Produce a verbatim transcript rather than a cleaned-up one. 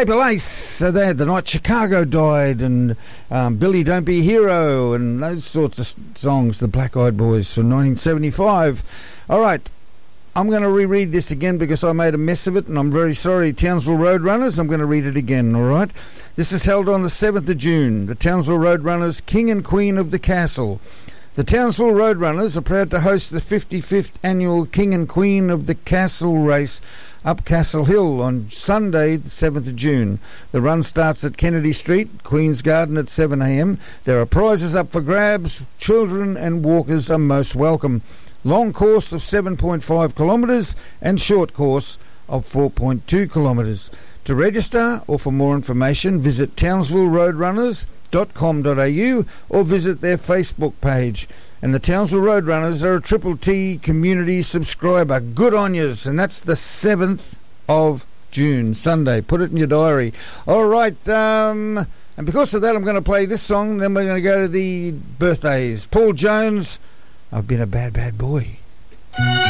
Paper Lace, so they had the night Chicago died, and um, Billy Don't Be a Hero, and those sorts of songs, the Black Eyed Boys from nineteen seventy-five. All right, I'm going to reread this again because I made a mess of it, and I'm very sorry, Townsville Roadrunners. I'm going to read it again, all right? This is held on the seventh of June. The Townsville Roadrunners, King and Queen of the Castle. The Townsville Roadrunners are proud to host the fifty-fifth annual King and Queen of the Castle race up Castle Hill on Sunday, the seventh of June. The run starts at Kennedy Street, Queen's Garden at seven a.m. There are prizes up for grabs. Children and walkers are most welcome. Long course of seven point five kilometres and short course of four point two kilometres. To register or for more information, visit townsville roadrunners dot com dot a u or visit their Facebook page. And the Townsville Roadrunners are a Triple T community subscriber. Good on yous. And that's the seventh of June, Sunday. Put it in your diary. All right. Um, and because of that, I'm going to play this song. Then we're going to go to the birthdays. Paul Jones, I've been a bad, bad boy.